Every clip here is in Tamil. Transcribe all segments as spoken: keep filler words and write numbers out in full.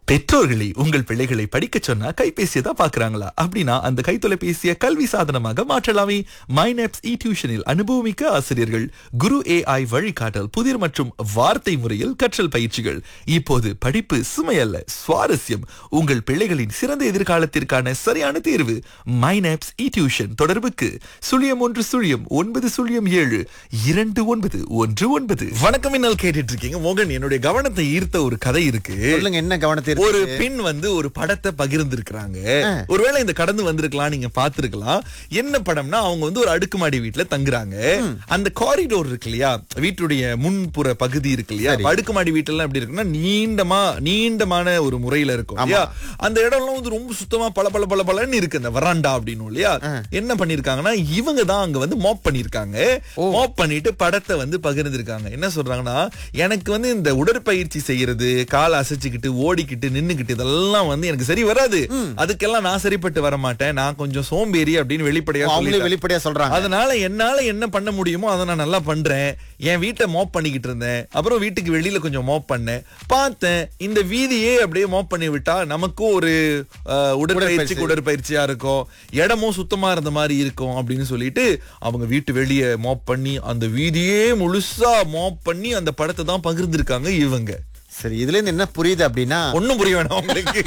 பெற்றோர்களை உங்கள் பிள்ளைகளை படிக்க சொன்னா கைபேசியை தான் பாக்குறாங்களா? அப்படின்னா அந்த கைத்தொலைபேசியை கல்வி சாதனமாக மாற்றலாமே. மைனப்ஸ் இ டியூஷனில் அனுபவமிக்க ஆசிரியர்கள், குரு ஏஐ வழிகாட்டல், புதிர் மற்றும் வார்த்தை முறையில் கற்றல் பயிற்சிகள். இப்போது படிப்பு சுமையல்ல, சுவாரஸ்யம். உங்கள் பிள்ளைகளின் சிறந்த எதிர்காலத்திற்கான சரியான தேர்வு மைனப்ஸ் இ டியூஷன். தொடர்புக்கு சுழியம் ஒன்று சுழியம் ஒன்பது சுழியம் ஏழு இரண்டு ஒன்பது ஒன்று ஒன்பது. வணக்கம், என்னால் கேட்டுட்டு இருக்கீங்க. மோகன், என்னுடைய கவனத்தை ஈர்த்த ஒரு கதை இருக்கு. சொல்லுங்க, என்ன கவனத்தை? ஒரு பெண் வந்து ஒரு படத்தை பகிர்ந்திருக்கிறாங்க. ஒருவேளை இந்த கடந்து வந்திருக்கலாம், நீங்க பாத்துருக்கலாம். என்ன படம்னா, அவங்க வந்து ஒரு அடுக்குமாடி வீட்டுல தங்குறாங்க. அந்த காரிடோர் இருக்கு இல்லையா, வீட்டுடைய முன்புற பகுதி இருக்கு இல்லையா, அடுக்குமாடி வீட்டுல எப்படி இருக்குன்னா நீண்டமா நீண்டமான ஒரு முறையில இருக்கும் இல்லையா. அந்த இடம் எல்லாம் வந்து ரொம்ப சுத்தமா பல பல பல பலன்னு இருக்கு, அந்த வராண்டா அப்படின்னு இல்லையா. என்ன பண்ணிருக்காங்கன்னா, இவங்க தான் அங்க வந்து மாப் பண்ணிருக்காங்க. மாப் பண்ணிட்டு படத்தை வந்து பகிர்ந்திருக்காங்க. என்ன சொல்றாங்கன்னா, எனக்கு வந்து இந்த உடற்பயிற்சி செய்யறது, காலை அசைச்சுக்கிட்டு ஓடிக்கிட்டு நின்னுகிட்டு இதெல்லாம் வந்து எனக்கு சரி வராது. அதுக்கெல்லாம் நான் சரிப்பட்டு வர மாட்டேன், நான் கொஞ்சம் சோம்பேறி அப்படின்னு வெளிப்படையா வெளிப்படையா சொல்றாங்க. அதனால என்னால என்ன பண்ண முடியுமோ அதை நான் நல்லா பண்றேன். என் வீட்டை மோப் பண்ணிக்கிட்டு இருந்தேன். அப்புறம் வீட்டுக்கு வெளியில கொஞ்சம் மோப் பண்ணேன். பார்த்தேன், இந்த வீதியே அப்படியே மோப் பண்ணி விட்டா நமக்கும் ஒரு உடற்பயிற்சி உடற்பயிற்சியா இருக்கும், இடமும் சுத்தமா இருந்த மாதிரி இருக்கும் அப்படின்னு சொல்லிட்டு அவங்க வீட்டு வெளியே மோப் பண்ணி அந்த வீதியே முழுசா மோப் பண்ணி அந்த படத்தை தான் பகிர்ந்திருக்காங்க இவங்க. சரி, இதுல இருந்து என்ன புரியுது அப்படின்னா, ஒண்ணும் புரிய வேணாம் உங்களுக்கு.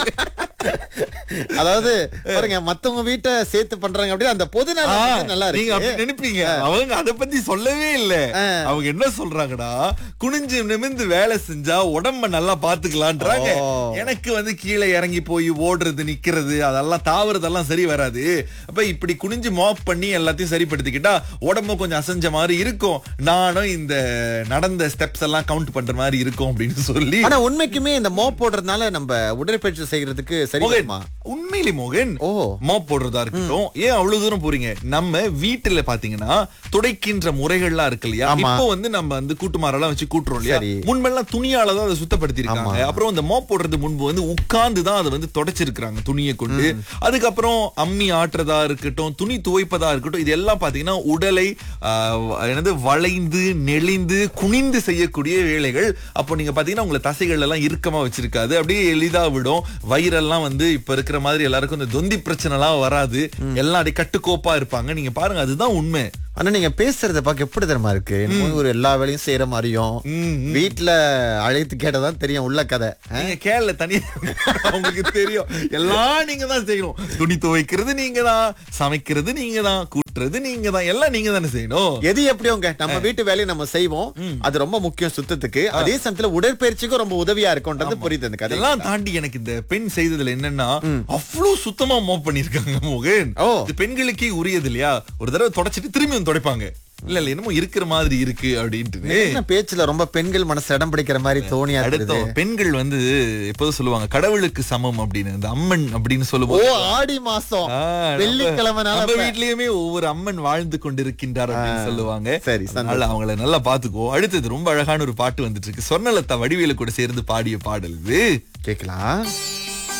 அதாவது பாருங்க, மத்தவங்க வீட்டை சேர்த்து பண்றாங்க அப்படி அந்த பொது நல்லா நீங்க அப்படி நினைப்பீங்க. அவங்க அத பத்தி சொல்லவே இல்ல. அவங்க என்ன சொல்றாங்கடா, குனிஞ்சு நிமிந்து வேலை செஞ்சா உடம்ப நல்லா பாத்துக்கலான்றாங்க. எனக்கு வந்து கீழே இறங்கி போய் ஓடுறது, நிக்கிறது, அதெல்லாம் தாவறதெல்லாம் சரி வராது. அப்ப இப்படி குனிஞ்சு மாப் பண்ணி எல்லாத்தையும் சரிப்படுத்திக்கிட்டா உடம்பு கொஞ்சம் அசைஞ்ச மாதிரி இருக்கும், நானும் இந்த நடந்த ஸ்டெப்ஸ் எல்லாம் கவுண்ட் பண்ற மாதிரி இருக்கும் அப்படின்னு சொல்லி. ஆனா உண்மைக்குமே இந்த மாப் போடுறதுனால நம்ம உடற்பயிற்சி செய்யறதுக்கு உண்மையிலே மோகன், மாப் போடுறதா இருக்கட்டும், ஏன் அவ்வளவு தூரம் போறீங்க? நம்ம வீட்டுல பாத்தீங்கன்னா துடைக்கின்ற முறைகள்லாம் இருக்கு இல்லையா. இப்போ வந்து நம்ம வந்து கூட்டுமாரெல்லாம் வச்சு கூட்டுறோம் இல்லையா. முன்பெல்லாம் துணியாலதான் அதை சுத்தப்படுத்தி இருக்காங்க. அப்புறம் இந்த மாப் போடுறது முன்பு வந்து உட்கார்ந்து தான் அதை வந்து தொடச்சிருக்காங்க துணியை கொண்டு. அதுக்கப்புறம் அம்மி ஆட்டுறதா இருக்கட்டும், துணி துவைப்பதா இருக்கட்டும், இது எல்லாம் பாத்தீங்கன்னா உடலை என்னது வளைந்து நெளிந்து குனிந்து செய்யக்கூடிய வேலைகள். அப்போ நீங்க பாத்தீங்கன்னா உங்களை தசைகள் எல்லாம் இறுக்கமா வச்சிருக்காது, அப்படியே எளிதா விடும். வயிறெல்லாம் வந்து இப்ப இருக்கிற மாதிரி எல்லாருக்கும் இந்த தொந்தி பிரச்சனை எல்லாம் வராது, எல்லாம் அப்படியே கட்டுக்கோப்பா இருப்பாங்க. நீங்க பாருங்க, அதுதான் உண்மை. ஆனா நீங்க பேசுறத பாக்க எப்படி தெரியுமா இருக்கு, ஒரு எல்லா வேலையும் செய்யற மாதிரியும். வீட்டுல அழைத்து கேட்டதான் தெரியும் உள்ள கதை. நீங்க கேள தனியா உங்களுக்கு தெரியும், எல்லாம் நீங்க தான் செய்யணும். துணி துவைக்கிறது நீங்க தான், சமைக்கிறது நீங்க தான், கூட்டுறது நீங்க தான், எல்லாம் நீங்க தானே செய்யணும். எது எப்படியோங்க நம்ம வீட்டு வேலையை நம்ம செய்வோம், அது ரொம்ப முக்கியம் சுத்தத்துக்கு. அதே சமயத்துல உடற்பயிற்சிக்கும் ரொம்ப உதவியா இருக்கும்ன்றது புரியுது. அந்த கதை எல்லாம் தாண்டி எனக்கு இந்த பெண் செய்ததுல என்னன்னா, அவ்வளவு சுத்தமா மோப் பண்ணிருக்காங்க மோகன். இது பெண்களுக்கே உரியது இல்லையா. ஒரு தடவை தொடச்சிட்டு திரும்பி தொடைப்பாங்க. இல்ல இல்ல என்னமோ இருக்கிற மாதிரி இருக்கு அப்படின்ட்டு பேச்சுல ரொம்ப பெண்கள் மனசு இடம் பிடிக்கிற மாதிரி தோணியா. பெண்கள் வந்து எப்போதும் சொல்லுவாங்க கடவுளுக்கு சமம் அப்படின்னு, இந்த அம்மன் அப்படின்னு சொல்லுவோம். ஆடி மாசம் வெள்ளிக்கிழமை நம்ம வீட்லயுமே ஒவ்வொரு அம்மன் வாழ்ந்து கொண்டிருக்கின்றார் அப்படின்னு சொல்லுவாங்க. சரி, அவங்கள நல்லா பாத்துக்கோ. அடுத்தது ரொம்ப அழகான ஒரு பாட்டு வந்துட்டு இருக்கு. சொர்ணலதா வடிவேலு கூட சேர்ந்து பாடிய பாடல் இது, கேட்கலாம்.